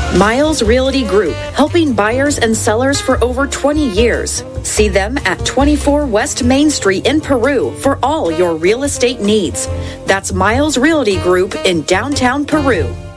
Miles Realty Group, helping buyers and sellers for over 20 years. See them at 24 West Main Street in Peru for all your real estate needs. That's Miles Realty Group in downtown Peru.